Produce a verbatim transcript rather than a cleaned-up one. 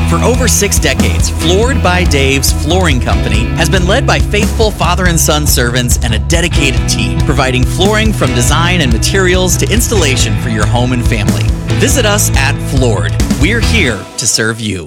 For over six decades, Floored by Dave's Flooring Company has been led by faithful father and son servants and a dedicated team, providing flooring from design and materials to installation for your home and family. Visit us at Floored. We're here to serve you.